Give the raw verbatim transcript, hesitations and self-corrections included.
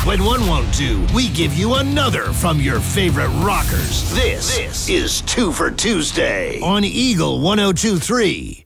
When one won't do, we give you another from your favorite rockers. This, this is Two for Tuesday on Eagle one oh two three.